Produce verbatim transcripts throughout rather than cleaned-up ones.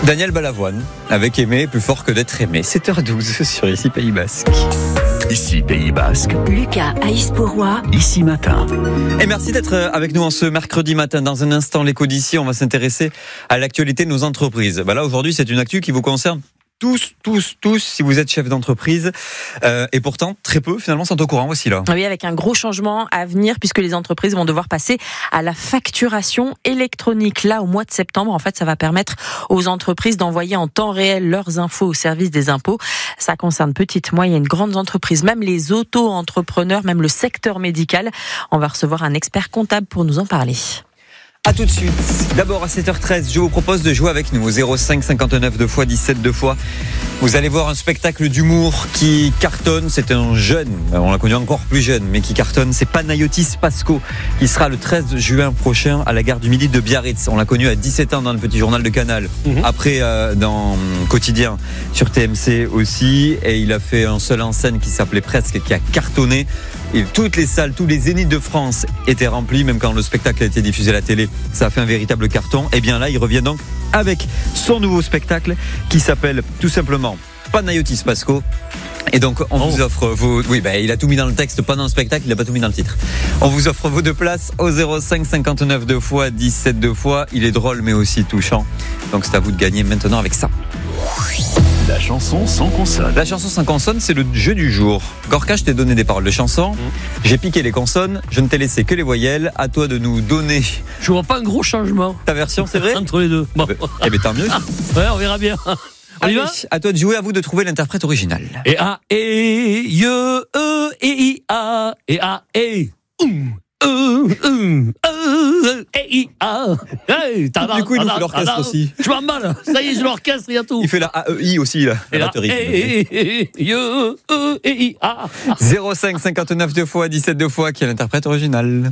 Daniel Balavoine, avec Aimer, plus fort que d'être aimé. sept heures douze sur Ici Pays Basque. Ici Pays Basque. Lucas Aïs-Pourrois. Ici Matin. Et merci d'être avec nous en ce mercredi matin. Dans un instant, l'écho d'ici, on va s'intéresser à l'actualité de nos entreprises. Bah là, aujourd'hui, c'est une actu qui vous concerne tous, tous, tous, si vous êtes chef d'entreprise. Euh, et pourtant, très peu, finalement, sont au courant aussi, là. Oui, avec un gros changement à venir, puisque les entreprises vont devoir passer à la facturation électronique. Là, au mois de septembre, en fait, ça va permettre aux entreprises d'envoyer en temps réel leurs infos au service des impôts. Ça concerne petites, moyennes, grandes entreprises, même les auto-entrepreneurs, même le secteur médical. On va recevoir un expert comptable pour nous en parler. A tout de suite. D'abord à sept heures treize, je vous propose de jouer avec nous au zéro cinq cinquante-neuf deux fois dix-sept deux fois. Vous allez voir un spectacle d'humour qui cartonne. C'est un jeune, on l'a connu encore plus jeune, mais qui cartonne. C'est Panayotis Pasco qui sera le treize juin prochain à la gare du Midi de Biarritz. On l'a connu à dix-sept ans dans le petit journal de Canal. Mmh. Après euh, dans Quotidien sur T M C aussi. Et il a fait un seul en scène qui s'appelait Presque, qui a cartonné. Et toutes les salles, tous les zéniths de France étaient remplis, même quand le spectacle a été diffusé à la télé. Ça a fait un véritable carton. Et bien là, il revient donc avec son nouveau spectacle qui s'appelle tout simplement Panayotis Pasco. Et donc, on oh. vous offre vos... Oui, bah, il a tout mis dans le texte pendant le spectacle, il n'a pas tout mis dans le titre. On vous offre vos deux places au zéro cinq cinquante-neuf deux fois dix-sept deux fois. Il est drôle, mais aussi touchant. Donc, c'est à vous de gagner maintenant avec ça. La chanson sans consonne. La chanson sans consonne, c'est le jeu du jour. Gorka, je t'ai donné des paroles de chansons. Mmh. J'ai piqué les consonnes. Je ne t'ai laissé que les voyelles. À toi de nous donner. Je vois pas un gros changement. Ta version, c'est vrai? Entre les deux. Bon. Eh bien, tant mieux. Ah, ouais, on verra bien. On y va? À toi de jouer, à vous de trouver l'interprète original. Et A, E, Y, E, E, I, A. Et A, E. Euh, euh, euh, et I, A. Hey, tada, du coup, il nous tada, fait l'orchestre tada. aussi. Je m'emballe. Ça y est, j'ai l'orchestre, il y a tout. Il fait la A, E, I aussi, là. Et la batterie. Et, et, et, E, E, et I, A. zéro cinq cinquante-neuf deux fois dix-sept deux fois, qui est l'interprète original.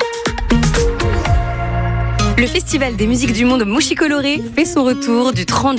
Le Festival des musiques du monde Mouchicoloré fait son retour du trente